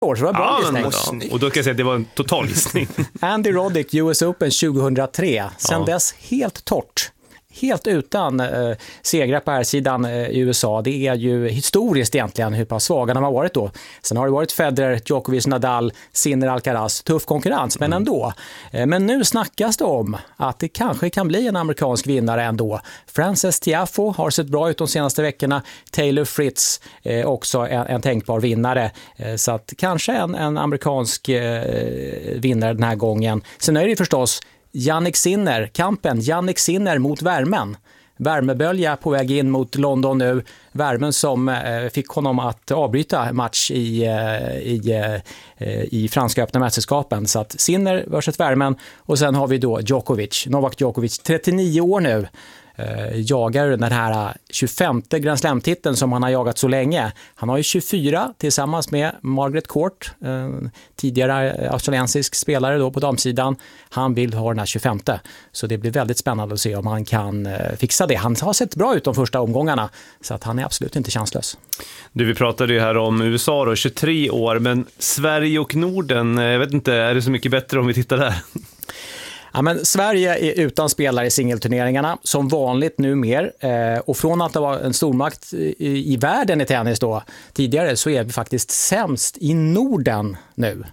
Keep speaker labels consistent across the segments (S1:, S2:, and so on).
S1: år, så det var bra gissning.
S2: Och då kan jag säga att det var en total gissning.
S1: Andy Roddick, US Open 2003. Sen dess helt torrt. Helt utan segrar på här sidan i USA. Det är ju historiskt egentligen hur pass svaga de har varit då. Sen har det varit Federer, Djokovic, Nadal, Sinner, Alcaraz. Tuff konkurrens, men ändå. Men nu snackas det om att det kanske kan bli en amerikansk vinnare ändå. Frances Tiafoe har sett bra ut de senaste veckorna. Taylor Fritz också en tänkbar vinnare. Så att kanske en amerikansk vinnare den här gången. Sen är det ju förstås Jannik Sinner mot värmen. Värmebölja på väg in mot London nu. Värmen som fick honom att avbryta match i franska öppna mästerskapen. Så att Sinner versus värmen. Och sen har vi då Novak Djokovic, 39 år nu. Jagar den här 25:e Grand Slam-titeln som han har jagat så länge. Han har ju 24 tillsammans med Margaret Court, tidigare australiensisk spelare då på damsidan. Han vill ha den här 25:e. Så det blir väldigt spännande att se om han kan fixa det. Han har sett bra ut de första omgångarna, så att han är absolut inte chanslös.
S2: Vi pratade ju här om USA då, 23 år, men Sverige och Norden, jag vet inte, är det så mycket bättre om vi tittar där?
S1: Ja, men Sverige är utan spelare i singelturneringarna som vanligt numera, och från att det var en stormakt i världen i tennis då tidigare, så är vi faktiskt sämst i Norden nu.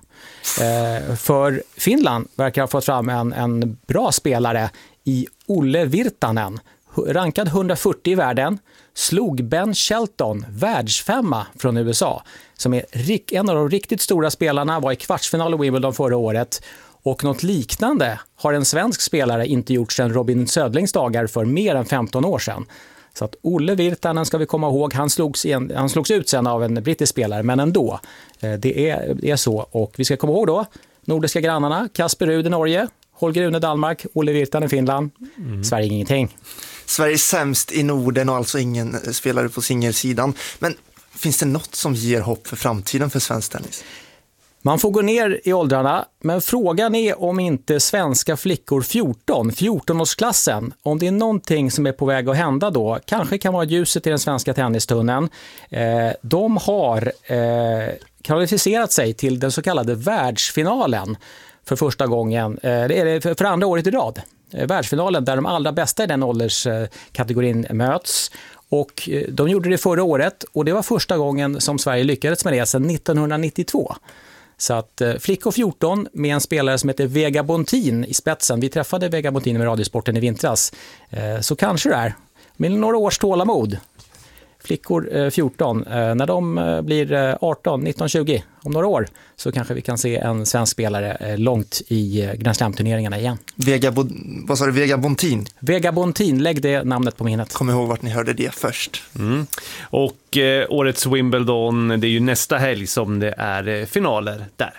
S1: För Finland verkar ha fått fram en bra spelare i Olle Virtanen, rankad 140 i världen, slog Ben Shelton, världsfemma från USA, som är en av de riktigt stora spelarna, var i kvartsfinal i Wimbledon förra året. Och något liknande har en svensk spelare inte gjort sedan Robin Södlings dagar för mer än 15 år sedan. Så att Olle Virtanen ska vi komma ihåg, han slogs ut sen av en brittisk spelare, men ändå, det är så. Och vi ska komma ihåg då, nordiska grannarna, Kasper Ruud i Norge, Holger Rune Danmark, Olle Virtanen i Finland, Sverige ingenting.
S3: Sverige är sämst i Norden och alltså ingen spelare på singelsidan. Men finns det något som ger hopp för framtiden för svensk tennis?
S1: Man får gå ner i åldrarna, men frågan är om inte svenska flickor 14-årsklassen, om det är någonting som är på väg att hända då, kanske kan vara ljuset i den svenska tennistunneln. De har kvalificerat sig till den så kallade världsfinalen för första gången, för andra året i rad. Världsfinalen där de allra bästa i den ålderskategorin möts. Och de gjorde det förra året, och det var första gången som Sverige lyckades med det sedan 1992. Så att flickor 14 med en spelare som heter Vega Bontin i spetsen. Vi träffade Vega Bontin med Radiosporten i vintras. Så kanske det är med några års tålamod. Flickor 14, när de blir 18, 19, 20 om några år, så kanske vi kan se en svensk spelare långt i Grand Slam-turneringarna igen.
S3: Vad sa du, Vega Bontin?
S1: Vega Bontin, lägg det namnet på minnet.
S3: Kom ihåg vart ni hörde det först.
S2: Och årets Wimbledon, det är ju nästa helg som det är finaler där.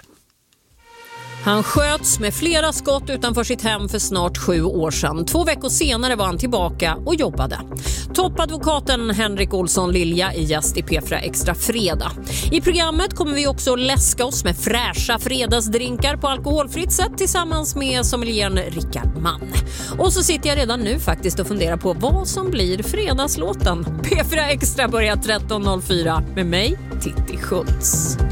S4: Han sköts med flera skott utanför sitt hem för snart 7 år sedan. 2 veckor senare var han tillbaka och jobbade. Toppadvokaten Henrik Olsson Lilja är gäst i P4 Extra fredag. I programmet kommer vi också läska oss med fräscha fredagsdrinkar på alkoholfritt sätt tillsammans med sommelieren Rickard Mann. Och så sitter jag redan nu faktiskt och funderar på vad som blir fredagslåten. P4 Extra börjar 13.04 med mig, Titti Schultz.